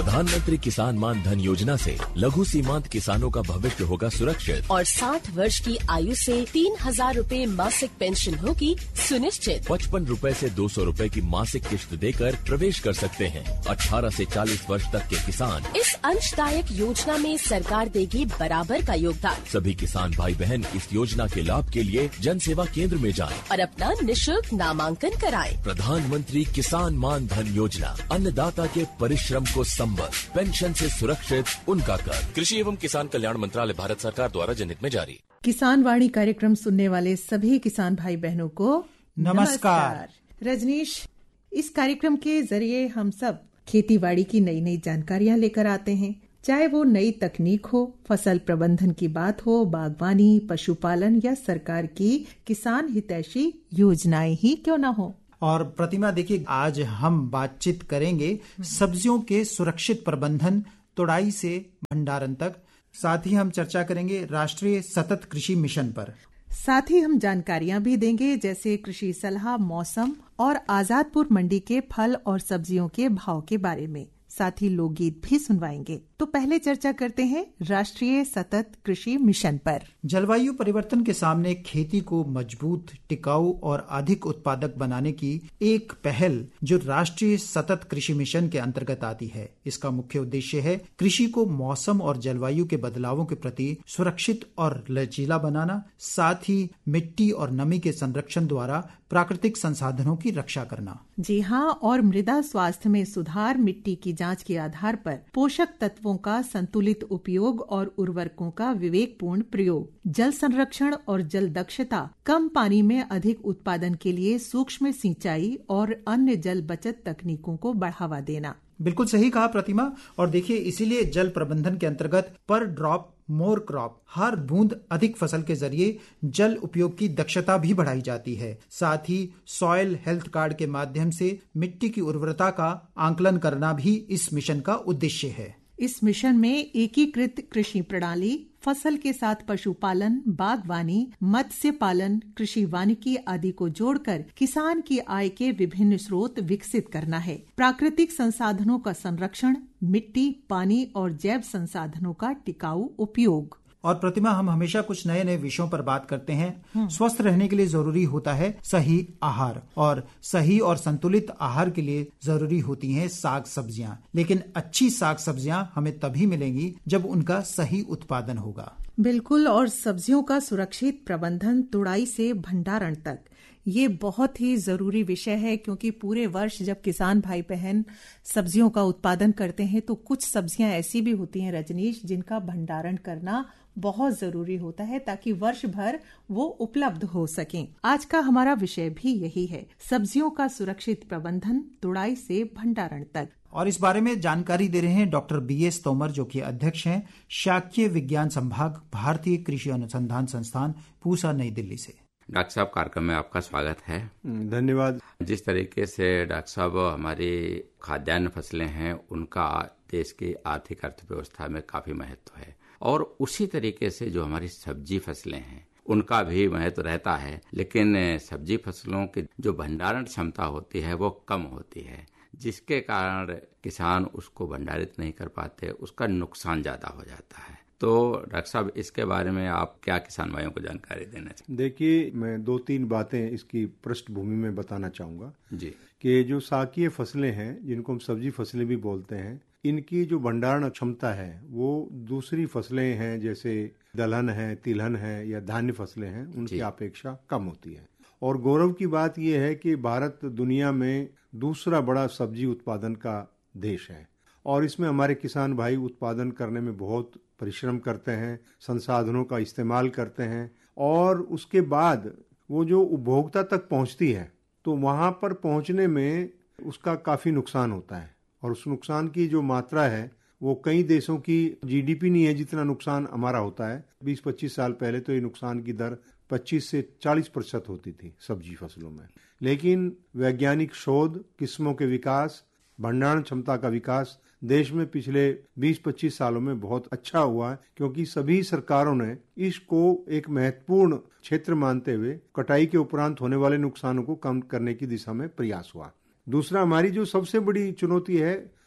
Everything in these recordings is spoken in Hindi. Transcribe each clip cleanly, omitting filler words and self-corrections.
प्रधानमंत्री किसान मान धन योजना से लघु सीमांत किसानों का भविष्य होगा सुरक्षित और 60 वर्ष की आयु से 3,000 रूपए मासिक पेंशन होगी सुनिश्चित। 55 रूपए से 200 रूपए की मासिक किश्त देकर प्रवेश कर सकते हैं। 18 से 40 वर्ष तक के किसान इस अंशदायक योजना में सरकार देगी बराबर का योगदान। सभी किसान भाई बहन इस योजना के लाभ के लिए जन सेवा केंद्र में जाएं और अपना निःशुल्क नामांकन कराएं। प्रधानमंत्री किसान मान धन योजना, अन्नदाता के परिश्रम को संबल, पेंशन से सुरक्षित उनका कर। कृषि एवं किसान कल्याण मंत्रालय, भारत सरकार द्वारा जनहित में जारी। किसान वाणी कार्यक्रम सुनने वाले सभी किसान भाई बहनों को नमस्कार। रजनीश, इस कार्यक्रम के जरिए हम सब खेती बाड़ी की नई नई जानकारियां लेकर आते हैं, चाहे वो नई तकनीक हो, फसल प्रबंधन की बात हो, बागवानी, पशुपालन या सरकार की किसान हितैषी योजनाएं ही क्यों न हो। और प्रतिमा देखिए, आज हम बातचीत करेंगे सब्जियों के सुरक्षित प्रबंधन, तुड़ाई से भंडारण तक। साथ ही हम चर्चा करेंगे राष्ट्रीय सतत कृषि मिशन पर। साथ ही हम जानकारियां भी देंगे, जैसे कृषि सलाह, मौसम और आजादपुर मंडी के फल और सब्जियों के भाव के बारे में। साथ ही लोकगीत भी सुनवाएंगे। तो पहले चर्चा करते हैं राष्ट्रीय सतत कृषि मिशन पर। जलवायु परिवर्तन के सामने खेती को मजबूत, टिकाऊ और अधिक उत्पादक बनाने की एक पहल जो राष्ट्रीय सतत कृषि मिशन के अंतर्गत आती है। इसका मुख्य उद्देश्य है कृषि को मौसम और जलवायु के बदलावों के प्रति सुरक्षित और लचीला बनाना, साथ ही मिट्टी और नमी के संरक्षण द्वारा प्राकृतिक संसाधनों की रक्षा करना। जी हाँ, और मृदा स्वास्थ्य में सुधार, मिट्टी की जांच के आधार पर पोषक तत्वों का संतुलित उपयोग और उर्वरकों का विवेकपूर्ण प्रयोग, जल संरक्षण और जल दक्षता, कम पानी में अधिक उत्पादन के लिए सूक्ष्म सिंचाई और अन्य जल बचत तकनीकों को बढ़ावा देना। बिल्कुल सही कहा प्रतिमा। और देखिए, इसीलिए जल प्रबंधन के अंतर्गत पर ड्रॉप मोर क्रॉप, हर बूंद अधिक फसल के जरिए जल उपयोग की दक्षता भी बढ़ाई जाती है। साथ ही सॉइल हेल्थ कार्ड के माध्यम से मिट्टी की उर्वरता का आंकलन करना भी इस मिशन का उद्देश्य है। इस मिशन में एकीकृत कृषि प्रणाली, फसल के साथ पशुपालन, बागवानी, मत्स्य पालन, कृषि वानिकी आदि को जोड़कर किसान की आय के विभिन्न स्रोत विकसित करना है। प्राकृतिक संसाधनों का संरक्षण, मिट्टी, पानी और जैव संसाधनों का टिकाऊ उपयोग। और प्रतिमा, हम हमेशा कुछ नए नए विषयों पर बात करते हैं। स्वस्थ रहने के लिए जरूरी होता है सही आहार, और सही और संतुलित आहार के लिए जरूरी होती हैं साग सब्जियां। लेकिन अच्छी साग सब्जियां हमें तभी मिलेंगी जब उनका सही उत्पादन होगा। बिल्कुल, और सब्जियों का सुरक्षित प्रबंधन, तुड़ाई से भंडारण तक, ये बहुत ही जरूरी विषय है, क्योंकि पूरे वर्ष जब किसान भाई बहन सब्जियों का उत्पादन करते हैं तो कुछ सब्जियां ऐसी भी होती हैं रजनीश, जिनका भंडारण करना बहुत जरूरी होता है ताकि वर्ष भर वो उपलब्ध हो सकें। आज का हमारा विषय भी यही है, सब्जियों का सुरक्षित प्रबंधन, तुड़ाई से भंडारण तक। और इस बारे में जानकारी दे रहे हैं डॉक्टर BS तोमर, जो कि अध्यक्ष हैं शाकीय विज्ञान संभाग, भारतीय कृषि अनुसंधान संस्थान, पूसा, नई दिल्ली से। डॉक्टर साहब, कार्यक्रम में आपका स्वागत है। धन्यवाद। जिस तरीके से डॉक्टर साहब हमारी खाद्यान्न फसलें हैं, उनका देश की आर्थिक अर्थव्यवस्था में काफी महत्व है, और उसी तरीके से जो हमारी सब्जी फसलें हैं उनका भी महत्व रहता है। लेकिन सब्जी फसलों की जो भंडारण क्षमता होती है वो कम होती है, जिसके कारण किसान उसको भंडारित नहीं कर पाते, उसका नुकसान ज्यादा हो जाता है। तो डॉक्टर साहब, इसके बारे में आप क्या किसान भाइयों को जानकारी देना चाहिए? देखिए, मैं 2-3 बातें इसकी पृष्ठभूमि में बताना चाहूंगा जी। कि जो साकीय फसलें हैं, जिनको हम सब्जी फसलें भी बोलते हैं, इनकी जो भंडारण क्षमता है वो दूसरी फसलें हैं, जैसे दलहन है, तिलहन है या धान्य फसलें हैं, उनकी अपेक्षा कम होती है। और गौरव की बात यह है कि भारत दुनिया में दूसरा बड़ा सब्जी उत्पादन का देश है, और इसमें हमारे किसान भाई उत्पादन करने में बहुत परिश्रम करते हैं, संसाधनों का इस्तेमाल करते हैं, और उसके बाद वो जो उपभोक्ता तक पहुंचती है तो वहां पर पहुंचने में उसका काफी नुकसान होता है। और उस नुकसान की जो मात्रा है वो कई देशों की GDP नहीं है जितना नुकसान हमारा होता है। 20-25 साल पहले तो ये नुकसान की दर 25 से 40% होती थी सब्जी फसलों में। लेकिन वैज्ञानिक शोध, किस्मों के विकास, भंडारण क्षमता का विकास देश में पिछले 20-25 सालों में बहुत अच्छा हुआ है, क्योंकि सभी सरकारों ने इसको एक महत्वपूर्ण क्षेत्र मानते हुए कटाई के उपरांत होने वाले नुकसानों को कम करने की दिशा में प्रयास हुआ। दूसरा, हमारी जो सबसे बड़ी चुनौती है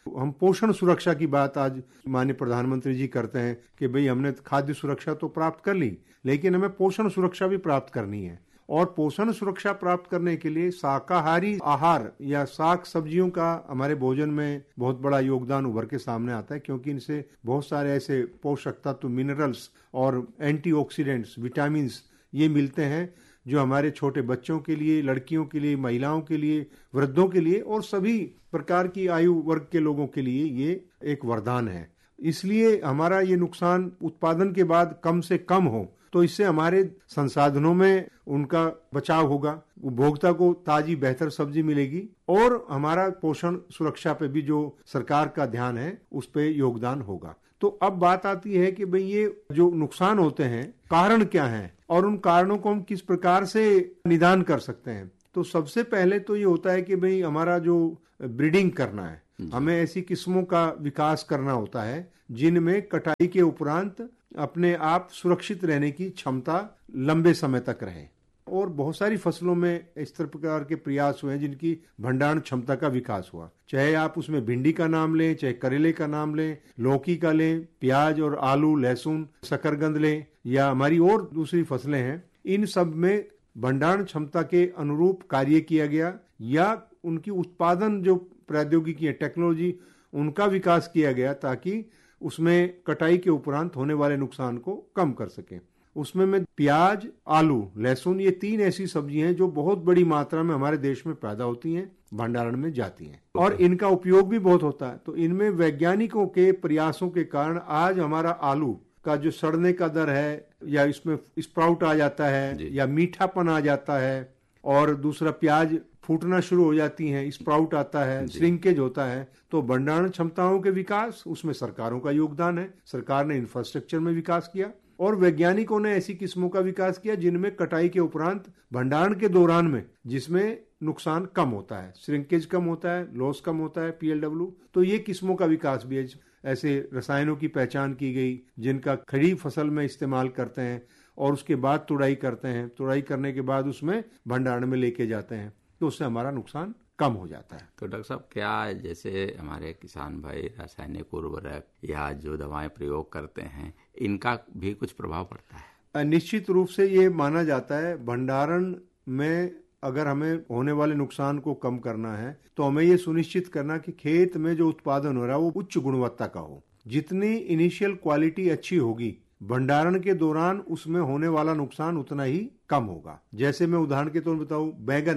हम पोषण सुरक्षा की बात आज माननीय प्रधानमंत्री जी करते हैं कि भाई हमने खाद्य सुरक्षा तो प्राप्त कर ली, लेकिन हमें पोषण सुरक्षा भी प्राप्त करनी है। और पोषण सुरक्षा प्राप्त करने के लिए शाकाहारी आहार या साग सब्जियों का हमारे भोजन में बहुत बड़ा योगदान उभर के सामने आता है, क्योंकि इनसे बहुत सारे ऐसे पोषक तत्व, मिनरल्स और एंटीऑक्सीडेंट्स, विटामिन ये मिलते हैं जो हमारे छोटे बच्चों के लिए, लड़कियों के लिए, महिलाओं के लिए, वृद्धों के लिए और सभी प्रकार की आयु वर्ग के लोगों के लिए ये एक वरदान है। इसलिए हमारा ये नुकसान उत्पादन के बाद कम से कम हो, तो इससे हमारे संसाधनों में उनका बचाव होगा, उपभोक्ता को ताजी बेहतर सब्जी मिलेगी और हमारा पोषण सुरक्षा पे भी जो सरकार का ध्यान है उस पे योगदान होगा। तो अब बात आती है कि भाई ये जो नुकसान होते हैं कारण क्या हैं और उन कारणों को हम किस प्रकार से निदान कर सकते हैं। तो सबसे पहले तो ये होता है कि भाई हमारा जो ब्रीडिंग करना है, हमें ऐसी किस्मों का विकास करना होता है जिनमें कटाई के उपरांत अपने आप सुरक्षित रहने की क्षमता लंबे समय तक रहे। और बहुत सारी फसलों में इस प्रकार के प्रयास हुए हैं जिनकी भंडारण क्षमता का विकास हुआ, चाहे आप उसमें भिंडी का नाम लें, चाहे करेले का नाम लें, लौकी का लें, प्याज और आलू, लहसुन, शकरकंद लें या हमारी और दूसरी फसलें हैं। इन सब में भंडारण क्षमता के अनुरूप कार्य किया गया या उनकी उत्पादन जो प्रौद्योगिकी है, टेक्नोलॉजी, उनका विकास किया गया ताकि उसमें कटाई के उपरांत होने वाले नुकसान को कम कर सकें। उसमें में प्याज, आलू, लहसुन ये तीन ऐसी सब्जियां हैं जो बहुत बड़ी मात्रा में हमारे देश में पैदा होती हैं, भंडारण में जाती हैं और इनका उपयोग भी बहुत होता है। तो इनमें वैज्ञानिकों के प्रयासों के कारण आज हमारा आलू का जो सड़ने का दर है या इसमें स्प्राउट आ जाता है या मीठापन आ जाता है, और दूसरा प्याज फूटना शुरू हो जाती हैं, स्प्राउट आता है, श्रिंकेज होता है। तो भंडारण क्षमताओं के विकास, उसमें सरकारों का योगदान है। सरकार ने इंफ्रास्ट्रक्चर में विकास किया और वैज्ञानिकों ने ऐसी किस्मों का विकास किया जिनमें कटाई के उपरांत भंडारण के दौरान में जिसमें नुकसान कम होता है, श्रिंकेज कम होता है, लॉस कम होता है, PLW। तो ये किस्मों का विकास भी है। ऐसे रसायनों की पहचान की गई जिनका खड़ी फसल में इस्तेमाल करते हैं और उसके बाद तुड़ाई करते हैं, तुड़ाई करने के बाद उसमें भंडारण में लेके जाते हैं, तो उससे हमारा नुकसान कम हो जाता है। तो डॉक्टर साहब, क्या जैसे हमारे किसान भाई रासायनिक उर्वरक या जो दवाएं प्रयोग करते हैं, इनका भी कुछ प्रभाव पड़ता है? निश्चित रूप से ये माना जाता है भंडारण में अगर हमें होने वाले नुकसान को कम करना है तो हमें ये सुनिश्चित करना कि खेत में जो उत्पादन हो रहा है वो उच्च गुणवत्ता का हो। जितनी इनिशियल क्वालिटी अच्छी होगी, भंडारण के दौरान उसमें होने वाला नुकसान उतना ही कम होगा। जैसे मैं उदाहरण के तौर पर बताऊं,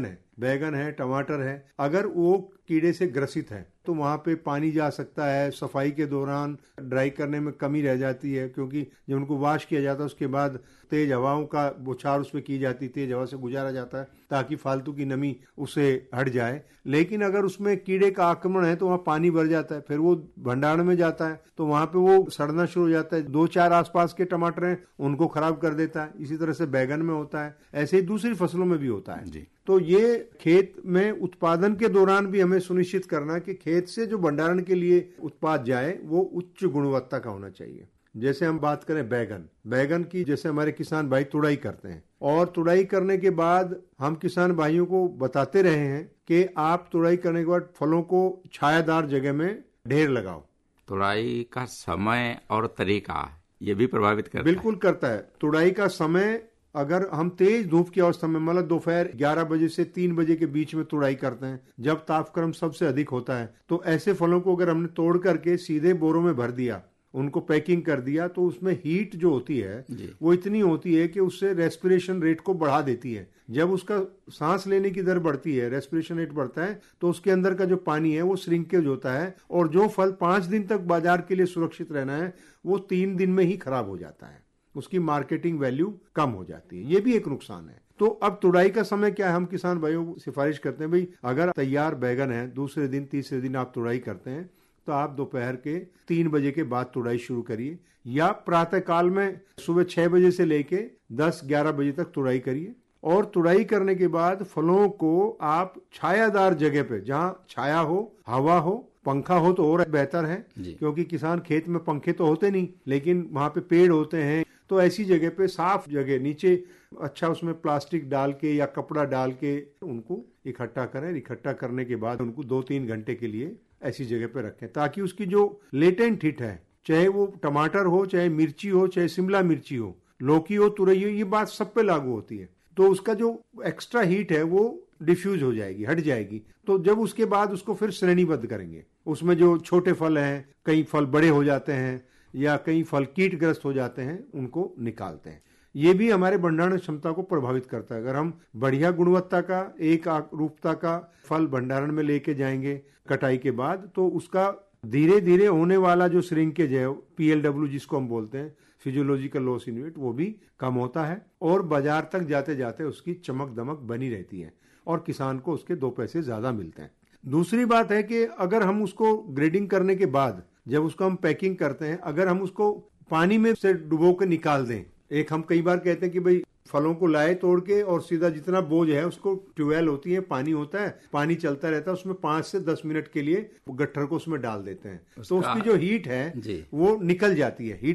बैगन है, टमाटर है, अगर वो कीड़े से ग्रसित है तो वहां पे पानी जा सकता है, सफाई के दौरान ड्राई करने में कमी रह जाती है, क्योंकि जब उनको वॉश किया जाता है उसके बाद तेज हवाओं का बौछार उसमें की जाती, तेज हवा से गुजारा जाता है ताकि फालतू की नमी उससे हट जाए। लेकिन अगर उसमें कीड़े का आक्रमण है तो वहाँ पानी भर जाता है, फिर वो भंडारण में जाता है तो वहां पे वो सड़ना शुरू हो जाता है। 2-4 आसपास के टमाटर हैं उनको खराब कर देता है। इसी तरह से बैगन में होता है, ऐसे ही दूसरी फसलों में भी होता है जी। तो ये खेत में उत्पादन के दौरान भी हमें सुनिश्चित करना कि खेत से जो भंडारण के लिए उत्पाद जाए वो उच्च गुणवत्ता का होना चाहिए। जैसे हम बात करें बैगन की, जैसे हमारे किसान भाई तुड़ाई करते हैं और तुड़ाई करने के बाद हम किसान भाइयों को बताते रहे हैं कि आप तुड़ाई करने के बाद फलों को छायादार जगह में ढेर लगाओ। तुड़ाई का समय और तरीका ये भी प्रभावित करता है? बिल्कुल करता है। तुड़ाई का समय, अगर हम तेज धूप की अवस्था में, मतलब दोपहर 11 बजे से 3 बजे के बीच में तुड़ाई करते हैं, जब तापक्रम सबसे अधिक होता है, तो ऐसे फलों को अगर हमने तोड़ करके सीधे बोरों में भर दिया, उनको पैकिंग कर दिया, तो उसमें हीट जो होती है वो इतनी होती है कि उससे रेस्पिरेशन रेट को बढ़ा देती है। जब उसका सांस लेने की दर बढ़ती है, रेस्पिरेशन रेट बढ़ता है, तो उसके अंदर का जो पानी है वो श्रिंकेज होता है और जो फल 5 दिन तक बाजार के लिए सुरक्षित रहना है वो 3 दिन में ही खराब हो जाता है, उसकी मार्केटिंग वैल्यू कम हो जाती है। ये भी एक नुकसान है। तो अब तुड़ाई का समय क्या है, हम किसान भाइयों को सिफारिश करते हैं, भाई अगर तैयार बैगन है, दूसरे दिन तीसरे दिन आप तुड़ाई करते हैं तो आप दोपहर के 3 बजे के बाद तुड़ाई शुरू करिए, या प्रातः काल में सुबह 6 बजे से लेके 10-11 बजे तक तुड़ाई करिए। और तुड़ाई करने के बाद फलों को आप छायादार जगह पे, जहां छाया हो, हवा हो, पंखा हो तो और बेहतर है, क्योंकि किसान खेत में पंखे तो होते नहीं, लेकिन वहां पे पेड़ होते हैं तो ऐसी जगह पे साफ जगह नीचे अच्छा उसमें प्लास्टिक डाल के या कपड़ा डाल के उनको इकट्ठा करें। इकट्ठा करने के बाद उनको 2-3 घंटे के लिए ऐसी जगह पे रखें ताकि उसकी जो लेटेंट हीट है, चाहे वो टमाटर हो, चाहे मिर्ची हो, चाहे शिमला मिर्ची हो, लौकी हो, तुरई हो, ये बात सब पे लागू होती है। तो उसका जो एक्स्ट्रा हीट है वो डिफ्यूज हो जाएगी, हट जाएगी। तो जब उसके बाद उसको फिर श्रेणीबद्ध करेंगे, उसमें जो छोटे फल हैं, कई फल बड़े हो जाते हैं या कई फल कीटग्रस्त हो जाते हैं, उनको निकालते हैं। ये भी हमारे भंडारण क्षमता को प्रभावित करता है। अगर हम बढ़िया गुणवत्ता का, एक रूपता का फल भंडारण में लेके जाएंगे कटाई के बाद, तो उसका धीरे धीरे होने वाला जो श्रिंकेज है, PLW जिसको हम बोलते हैं, फिजियोलॉजिकल लॉस इन वेट, वो भी कम होता है और बाजार तक जाते जाते उसकी चमक दमक बनी रहती है और किसान को उसके 2 पैसे ज्यादा मिलते हैं। दूसरी बात है कि अगर हम उसको ग्रेडिंग करने के बाद जब उसको हम पैकिंग करते हैं, अगर हम उसको पानी में से डुबो के निकाल दें, एक हम कई बार कहते हैं कि भाई फलों को लाए तोड़ के और सीधा जितना बोझ है उसको, ट्यूबवेल होती है, पानी होता है, पानी चलता रहता है, उसमें 5 से 10 मिनट के लिए गट्ठर को उसमें डाल देते हैं, तो उसकी जो हीट है वो निकल जाती है। हीट